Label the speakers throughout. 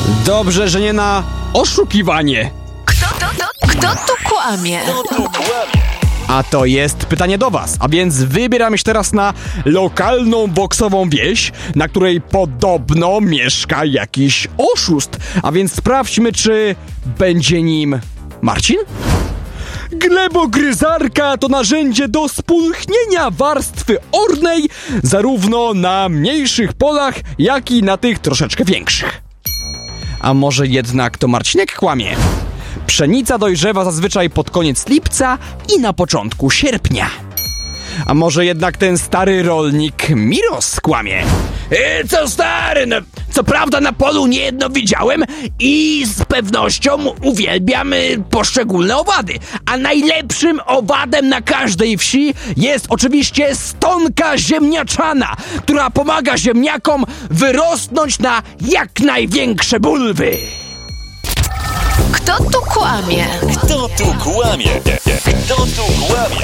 Speaker 1: Dobrze, że nie na oszukiwanie.
Speaker 2: Kto tu kłamie?
Speaker 1: A to jest pytanie do was, a więc wybieramy się teraz na lokalną boksową wieś, na której podobno mieszka jakiś oszust. A więc sprawdźmy, czy będzie nim Marcin? Glebogryzarka to narzędzie do spulchnienia warstwy ornej zarówno na mniejszych polach, jak i na tych troszeczkę większych. A może jednak to Marcinek kłamie? Pszenica dojrzewa zazwyczaj pod koniec lipca i na początku sierpnia. A może jednak ten stary rolnik Miros kłamie?
Speaker 3: Co stary, no, co prawda na polu niejedno widziałem i z pewnością uwielbiam poszczególne owady. A najlepszym owadem na każdej wsi jest oczywiście stonka ziemniaczana, która pomaga ziemniakom wyrosnąć na jak największe bulwy.
Speaker 2: Kto tu kłamie?
Speaker 4: Kto tu kłamie? Kto tu kłamie?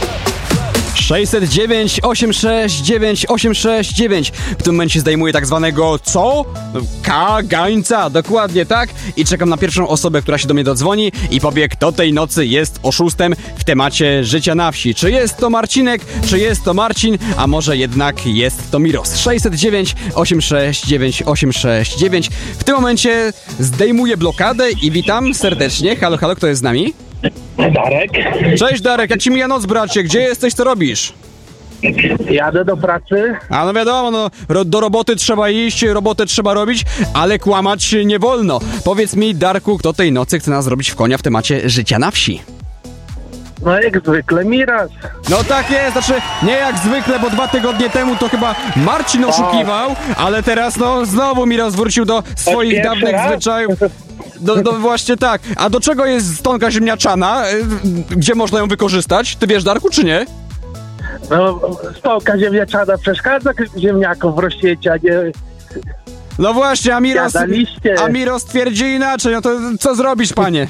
Speaker 1: 609 869 869. W tym momencie zdejmuję tak zwanego co? Kagańca, dokładnie tak. I czekam na pierwszą osobę, która się do mnie dodzwoni i powie, kto tej nocy jest oszustem w temacie życia na wsi. Czy jest to Marcinek, czy jest to Marcin, a może jednak jest to Miros. 609 869 869. W tym momencie zdejmuję blokadę i witam serdecznie. Halo, halo, kto jest z nami?
Speaker 5: Darek,
Speaker 1: Cześć Darek, jak ci mija noc, bracie? Gdzie jesteś, co robisz?
Speaker 5: jadę do pracy.
Speaker 1: A no wiadomo, do roboty trzeba iść, robotę trzeba robić, ale kłamać nie wolno. Powiedz mi, Darku, kto tej nocy chce nas zrobić w konia w temacie życia na wsi?
Speaker 5: No jak zwykle Miras.
Speaker 1: No tak jest, znaczy nie jak zwykle, bo 2 tygodnie temu to chyba Marcin oszukiwał, ale teraz znowu Miros wrócił do swoich
Speaker 5: pierwszy
Speaker 1: dawnych
Speaker 5: raz?
Speaker 1: zwyczajów. Właśnie tak. A do czego jest stonka ziemniaczana? Gdzie można ją wykorzystać? Ty wiesz, Darku, czy nie?
Speaker 5: No, stołka ziemniaczana przeszkadza ziemniakom w rozsiecie, a nie
Speaker 1: No właśnie,
Speaker 5: jadaliście.
Speaker 1: a Miros twierdzi inaczej, no to co zrobisz, panie?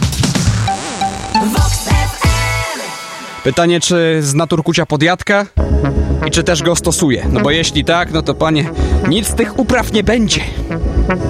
Speaker 1: Pytanie, czy zna Turkucia podjadka? I czy też go stosuje? No bo jeśli tak, no to panie, nic z tych upraw nie będzie.